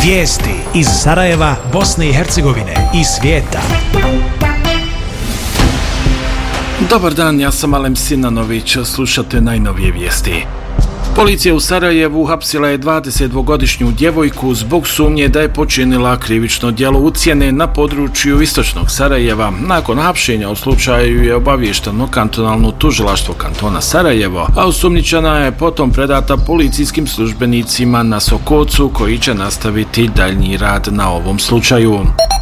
Vijesti iz Sarajeva, Bosne i Hercegovine i svijeta. Dobar dan, ja sam Alem Sinanović, slušate najnovije vijesti. Policija u Sarajevu uhapsila je 22-godišnju djevojku zbog sumnje da je počinila krivično djelo ucjene na području istočnog Sarajeva. Nakon hapšenja u slučaju je obaviješteno kantonalno tužilaštvo kantona Sarajevo, a osumnjičena je potom predata policijskim službenicima na Sokocu koji će nastaviti daljnji rad na ovom slučaju.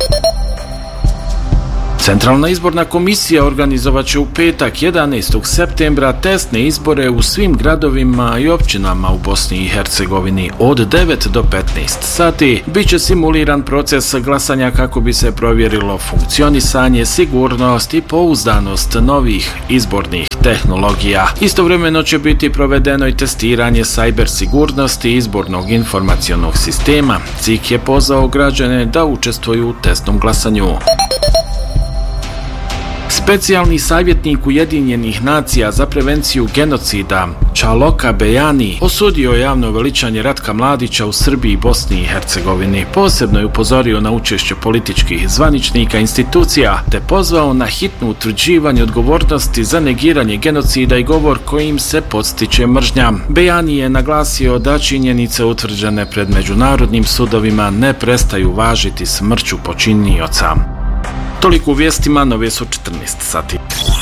Centralna izborna komisija organizovat će u petak 11. septembra testne izbore u svim gradovima i općinama u Bosni i Hercegovini. Od 9 do 15 sati biće simuliran proces glasanja kako bi se provjerilo funkcionisanje, sigurnost i pouzdanost novih izbornih tehnologija. Istovremeno će biti provedeno i testiranje cyber sigurnosti izbornog informacionog sistema. CIK je pozvao građane da učestvuju u testnom glasanju. Specijalni savjetnik Ujedinjenih nacija za prevenciju genocida Čaloka Bejani osudio je javno veličanje Ratka Mladića u Srbiji i Bosni i Hercegovini. Posebno je upozorio na učešće političkih zvaničnika institucija te pozvao na hitno utvrđivanje odgovornosti za negiranje genocida i govor kojim se podstiče mržnja. Bejani je naglasio da činjenice utvrđene pred međunarodnim sudovima ne prestaju važiti smrću počinioca. Toliko u vijestima, nove su 14 sati.